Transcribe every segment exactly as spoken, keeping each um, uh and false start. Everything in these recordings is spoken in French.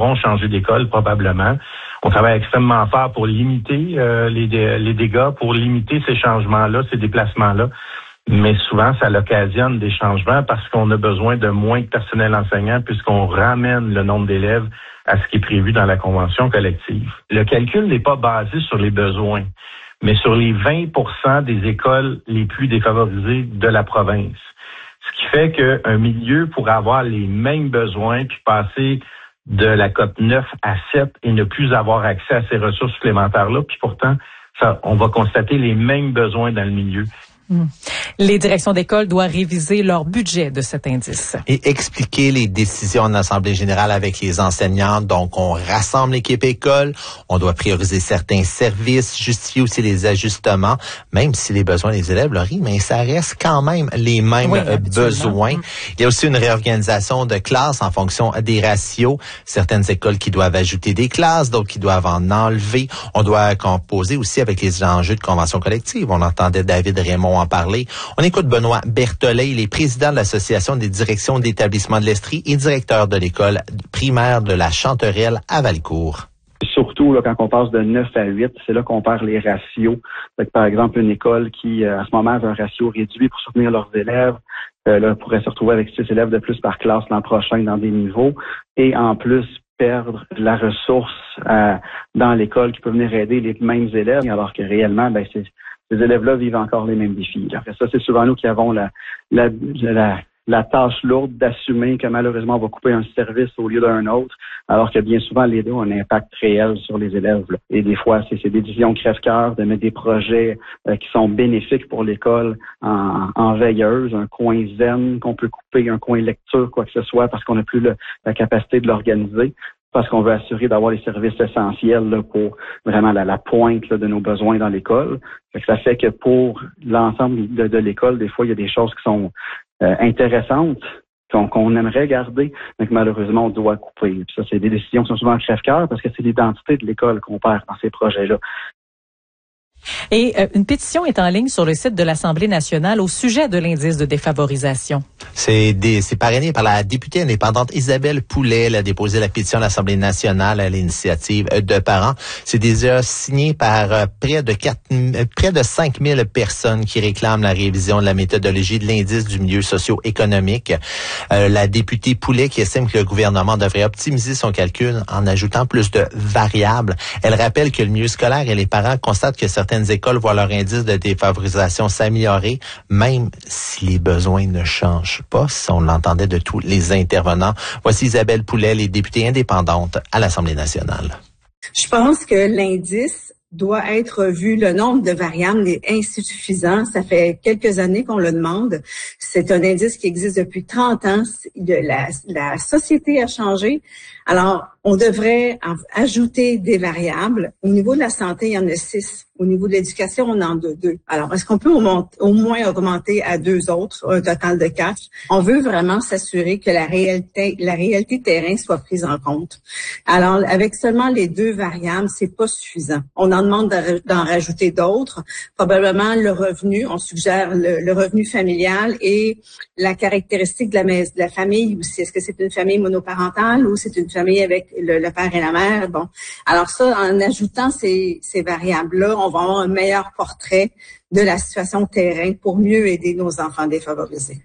devront changer d'école probablement. On travaille extrêmement fort pour limiter euh, les, les dégâts, pour limiter ces changements-là, ces déplacements-là. Mais souvent, ça l'occasionne des changements parce qu'on a besoin de moins de personnel enseignant puisqu'on ramène le nombre d'élèves à ce qui est prévu dans la convention collective. Le calcul n'est pas basé sur les besoins, mais sur les vingt pour cent des écoles les plus défavorisées de la province. Ce qui fait qu'un milieu pourrait avoir les mêmes besoins puis passer de la cote neuf à sept et ne plus avoir accès à ces ressources supplémentaires-là. Puis pourtant, ça, on va constater les mêmes besoins dans le milieu. Mmh. Les directions d'école doivent réviser leur budget de cet indice. Et expliquer les décisions en assemblée générale avec les enseignants. Donc, on rassemble l'équipe école, on doit prioriser certains services, justifier aussi les ajustements, même si les besoins des élèves, Laurie, mais ça reste quand même les mêmes oui, besoins. Mmh. Il y a aussi une réorganisation de classes en fonction des ratios. Certaines écoles qui doivent ajouter des classes, d'autres qui doivent en enlever. On doit composer aussi avec les enjeux de convention collective. On entendait David Raymond en parler. On écoute Benoît Berthollet, il est président de l'Association des directions d'établissements de l'Estrie et directeur de l'école primaire de la Chanterelle à Valcourt. Surtout là, quand on passe de neuf à huit, c'est là qu'on perd les ratios. Donc, par exemple, une école qui, euh, à ce moment, avait un ratio réduit pour soutenir leurs élèves, euh, là, pourrait se retrouver avec six élèves de plus par classe l'an prochain dans des niveaux. Et en plus, perdre la ressource euh, dans l'école qui peut venir aider les mêmes élèves, alors que réellement, ben c'est ces élèves-là vivent encore les mêmes défis. Après ça, c'est souvent nous qui avons la, la, la, la tâche lourde d'assumer que malheureusement, on va couper un service au lieu d'un autre, alors que bien souvent, les deux ont un impact réel sur les élèves. Là. Et des fois, c'est, c'est des décisions crève-cœur de mettre des projets euh, qui sont bénéfiques pour l'école en, en veilleuse, un coin zen qu'on peut couper, un coin lecture, quoi que ce soit, parce qu'on n'a plus le, la capacité de l'organiser. Parce qu'on veut assurer d'avoir les services essentiels là, pour vraiment la, la pointe là, de nos besoins dans l'école. Fait que ça fait que pour l'ensemble de, de l'école, des fois, il y a des choses qui sont euh, intéressantes, qu'on, qu'on aimerait garder, mais que malheureusement, on doit couper. Puis ça, c'est des décisions qui sont souvent crève-cœur parce que c'est l'identité de l'école qu'on perd dans ces projets-là. Et euh, une pétition est en ligne sur le site de l'Assemblée nationale au sujet de l'indice de défavorisation. C'est, des, c'est parrainé par la députée indépendante Isabelle Poulet. Elle a déposé la pétition à l'Assemblée nationale à l'initiative de parents. C'est déjà signé par euh, près de quatre, euh, près de cinq mille personnes qui réclament la révision de la méthodologie de l'indice du milieu socio-économique. Euh, la députée Poulet qui estime que le gouvernement devrait optimiser son calcul en ajoutant plus de variables. Elle rappelle que le milieu scolaire et les parents constatent que certains Certaines écoles voient leur indice de défavorisation s'améliorer, même si les besoins ne changent pas, si on l'entendait de tous les intervenants. Voici Isabelle Poulet, les députées indépendantes à l'Assemblée nationale. Je pense que l'indice doit être revu. Le nombre de variables est insuffisant. Ça fait quelques années qu'on le demande. C'est un indice qui existe depuis trente ans. La, la société a changé. Alors, on devrait ajouter des variables. Au niveau de la santé, il y en a six. Au niveau de l'éducation, on en a deux. Alors, est-ce qu'on peut au, au moins augmenter à deux autres, un total de quatre? On veut vraiment s'assurer que la réalité, la réalité terrain soit prise en compte. Alors, avec seulement les deux variables, c'est pas suffisant. On en demande d'en rajouter d'autres. Probablement le revenu, on suggère le, le revenu familial et la caractéristique de la, de la famille aussi. Est-ce que c'est une famille monoparentale ou c'est une famille avec le, le père et la mère? Bon. Alors ça, en ajoutant ces, ces variables-là, on va avoir un meilleur portrait de la situation de terrain pour mieux aider nos enfants défavorisés.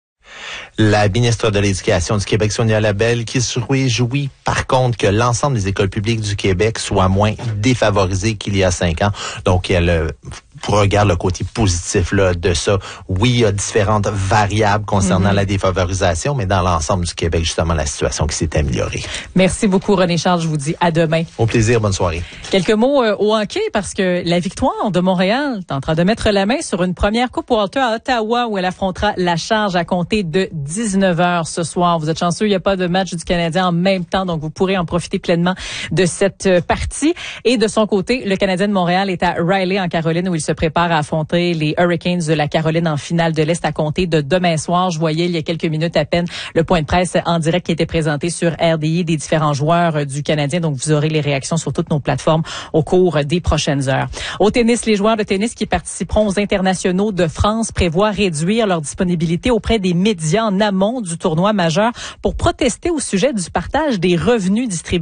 La ministre de l'Éducation du Québec, Sonia Labelle, qui se réjouit par contre que l'ensemble des écoles publiques du Québec soient moins défavorisées qu'il y a cinq ans. Donc, elle euh, regarde le côté positif là de ça. Oui, il y a différentes variables concernant mm-hmm. la défavorisation, mais dans l'ensemble du Québec, justement, la situation qui s'est améliorée. Merci beaucoup, René Charles. Je vous dis à demain. Au plaisir. Bonne soirée. Quelques mots euh, au hockey, parce que la victoire de Montréal est en train de mettre la main sur une première Coupe Walter à Ottawa où elle affrontera la Charge à compter de dix-neuf heures ce soir. Vous êtes chanceux, il n'y a pas de match du Canadien en même temps, donc vous pourrez en profiter pleinement de cette partie. Et de son côté, le Canadien de Montréal est à Riley en Caroline où il se prépare à affronter les Hurricanes de la Caroline en finale de l'Est à compter de demain soir. Je voyais il y a quelques minutes à peine le point de presse en direct qui était présenté sur R D I des différents joueurs du Canadien. Donc, vous aurez les réactions sur toutes nos plateformes au cours des prochaines heures. Au tennis, les joueurs de tennis qui participeront aux internationaux de France prévoient réduire leur disponibilité auprès des médias en amont du tournoi majeur pour protester au sujet du partage des revenus distribués